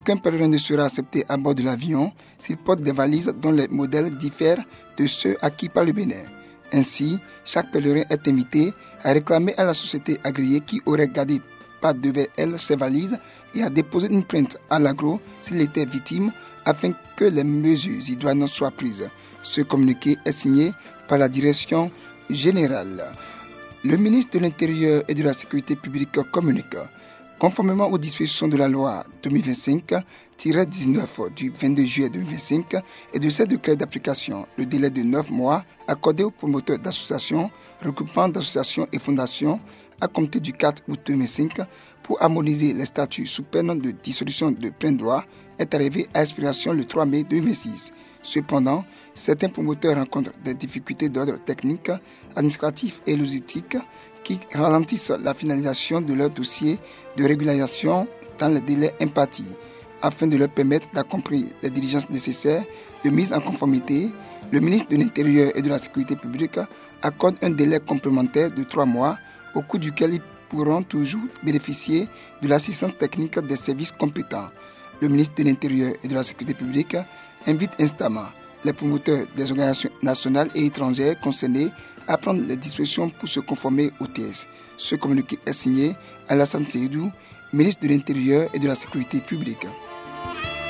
Aucun pèlerin ne sera accepté à bord de l'avion s'il porte des valises dont les modèles diffèrent de ceux acquis par le Bénin. Ainsi, chaque pèlerin est invité à réclamer à la société agréée qui aurait gardé par devant elle ses valises et à déposer une plainte à l'agro s'il était victime afin que les mesures idoines soient prises. Ce communiqué est signé par la direction générale. Le ministre de l'Intérieur et de la Sécurité publique communique. Conformément aux dispositions de la loi 2025-19 du 22 juillet 2025 et de ses décrets d'application, le délai de 9 mois accordé aux promoteurs d'associations, regroupements d'associations et fondations à compter du 4 août 2005 pour harmoniser les statuts sous peine de dissolution de plein droit est arrivé à expiration le 3 mai 2006. Cependant, certains promoteurs rencontrent des difficultés d'ordre technique, administratif et logistique qui ralentissent la finalisation de leur dossier de régularisation dans les délais impartis. Afin de leur permettre d'accomplir les diligences nécessaires de mise en conformité, le ministre de l'Intérieur et de la Sécurité publique accorde un délai complémentaire de 3 mois au cours duquel ils pourront toujours bénéficier de l'assistance technique des services compétents. Le ministre de l'Intérieur et de la Sécurité publique invite instamment les promoteurs des organisations nationales et étrangères concernées à prendre les dispositions pour se conformer au TS. Ce communiqué est signé Alassane Seydou, ministre de l'Intérieur et de la Sécurité publique.